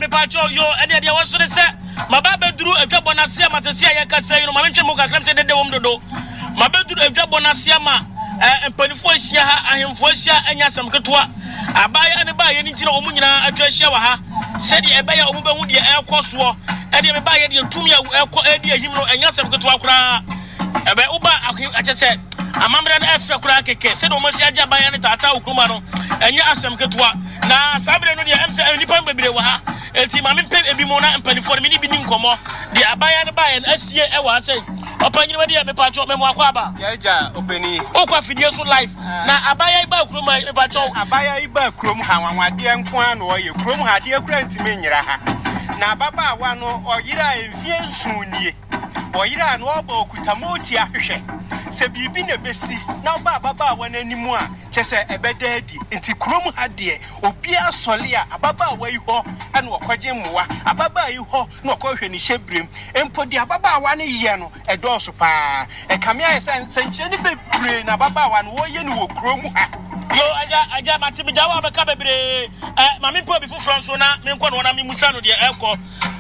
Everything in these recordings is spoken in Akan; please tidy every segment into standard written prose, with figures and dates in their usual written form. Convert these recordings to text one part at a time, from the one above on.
me pacho yo ene dia woso de se mababeduru adwabo na se amatesia ye kasa no mamenche mo kakram se dede wom dodo mabeduru adwabo na se ama empanifo ahia ha ahemfo ahia anya sam ketoa abaya ne ba ye ni ntira omu nyina atwa ahia wa ha se de ebe ya omu behu de ekoso ede me ba ye de tumi eko ede ahim no anya sam ketoa kura ebe uba akese amamre na efe kura keke se do mo se agya abaya ne tata okuma no anya asam ketoa na sabre no de emse nipa mbebire wa ha enti ma mpe ebi mo na mpanifo ne bi ni nkomo de abaya ne ba ye asie e wa se opanyini wadi ya me pacho me mo akwa ba ya ja openi okwa fidie so life na abaya iba krom me pacho abaya iba krom ha wanwade nko an oye krom ha de kura ntime nyira ha na baba wa no oyira emfie nsunie oyira no oba okutamoti ahwehwe se bibi na besi na oba baba wa nanimu a chese ebedadi enti krom ha de obi asole a ababa wa iho ana okwaje mmoa ababa iho na okwahwe ni hyebrem empodi ababa wa ne ye no edoso pa ekamia ye senche ni bebre na baba wa no ye ni wo krom ha yo aja matibi dawa be ka bebre mami po bi fufro so na me nko no na me musa no de eko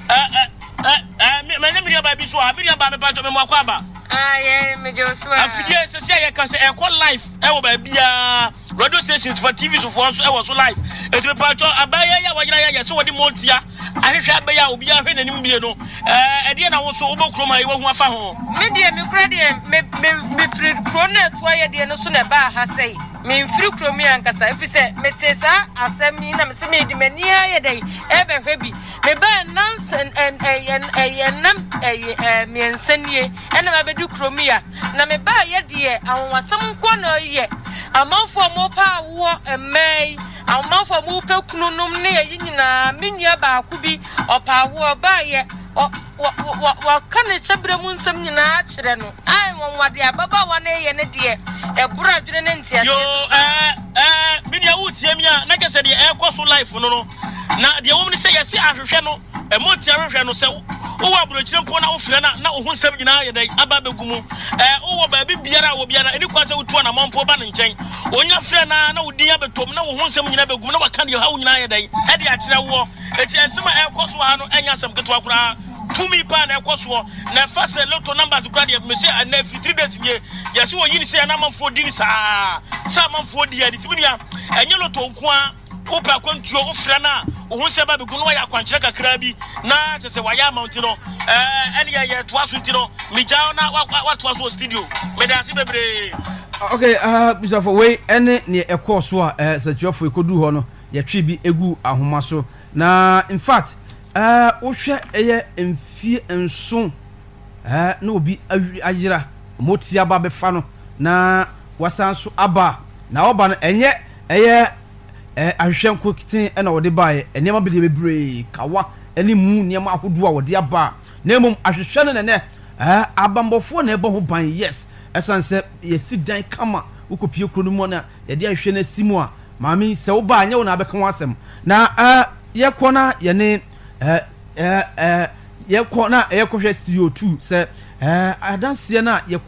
me nyami ya ba bi so abi ya ba me pacho me mo akwa ba yeah me Joshua afidie se ya ka se eko life e wo ba bia radio stations for TV so for so e wo so live e me pacho abaya ya wajira ya so wodi montia ahwehwe abaya obi ahwe nanim bie no e na wo so obokroma e wo hu afa ho me de me kura de me free krona to aye de no so na ba ha sei me free kromi ankasa efise me tesa asemi na me se me di mani aye dey e be hwebi me ba nansen me ensenie ena ma bedu kromi a na me ba ye de awasam nko na ye amanfo mo pa wo emai amanfo mo pe kununum ne ye nyina menua ba ku bi opa wo ba ye wa kan chebre mu nsam nyina akire no ai wonwade ababa wa na ye ne de ebura adwene ne ntia yo menua wutie mi a na kese de ekoso life no no na de wo ne se yesi ahwehwe no emoti ahwehwe no se wo abrochire mpo na wo fira na wo nsam nyina ye dai aba begumu wo ba biara wo biara eni kwase wo tuo na mampo ba ne nchen onya fira na wo din abetom na wo nsam nyina begumu na waka de ha wo nyina ye dai e de akire wo eti ensema ekoso ha no enya sam keto akura tumi pa na ekoso na fase lotto numbers kura de me se na 3 days ye yesi wo yini se na mamfo di ni sa mamfo di ya ditibia enye lotto nko a opa kwantuo ofra na wo se ba begumu wa ya kwankyere kakra bi na tese wa ya mount no ene ya toaso ntino mijao na wa toaso studio me da si bebre okay bisa for we ene ne ekoso a sachiofo ekodu ho no ya twi bi egu ahoma so na in fact wo hwe eye emfie enso na obi ajira moti aba be fa no na wasanso aba na oba no enye eye ahwehwenko kitin na wode baaye enema be de bebre kawa eni mu niema ahodo a wode aba na mum ahwehwe no ne abambofo na ebo ho ban yes esanse yesi dan kama ukopie kro no mu na ye de ahwehwe na simu a maami se wo ba anya wo na abeka wasem na ye kona ye ne ye kona ye kohwe studio 2 se adanse na ye